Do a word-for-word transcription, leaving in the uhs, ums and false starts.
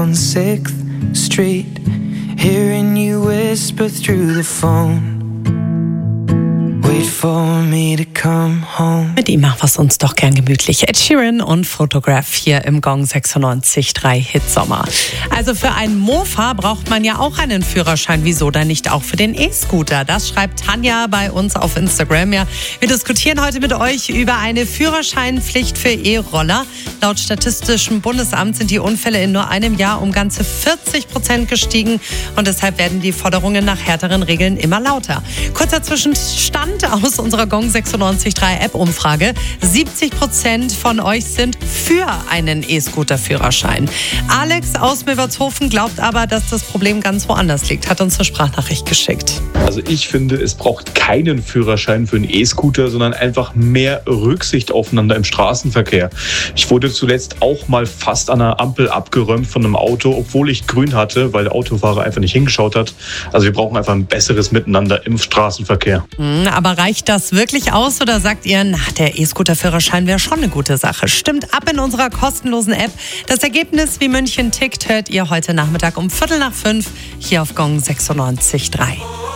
On sixth Street, hearing you whisper through the phone. Wait for me to come home. Mit ihm machen wir es uns doch gern gemütlich. Ed Sheeran und Photograph hier im Gong sechsundneunzig Komma drei Hitsommer. Also für einen Mofa braucht man ja auch einen Führerschein. Wieso dann nicht auch für den E-Scooter? Das schreibt Tanja bei uns auf Instagram. Ja, wir diskutieren heute mit euch über eine Führerscheinpflicht für E-Roller. Laut Statistischem Bundesamt sind die Unfälle in nur einem Jahr um ganze vierzig Prozent gestiegen. Und deshalb werden die Forderungen nach härteren Regeln immer lauter. Kurzer Zwischenstand aus unserer Gong sechsundneunzig Komma drei App-Umfrage. siebzig Prozent von euch sind für einen E-Scooter-Führerschein. Alex aus Milbertshofen glaubt aber, dass das Problem ganz woanders liegt. Hat uns eine Sprachnachricht geschickt. Also ich finde, es braucht keinen Führerschein für einen E-Scooter, sondern einfach mehr Rücksicht aufeinander im Straßenverkehr. Ich wurde zuletzt auch mal fast an einer Ampel abgeräumt von einem Auto, obwohl ich grün hatte, weil der Autofahrer einfach nicht hingeschaut hat. Also wir brauchen einfach ein besseres Miteinander im Straßenverkehr. Aber reicht das wirklich aus oder sagt ihr, na, der E-Scooter-Führerschein wäre schon eine gute Sache? Stimmt ab in unserer kostenlosen App. Das Ergebnis, wie München tickt, hört ihr heute Nachmittag um Viertel nach fünf hier auf Gong sechsundneunzig Komma drei.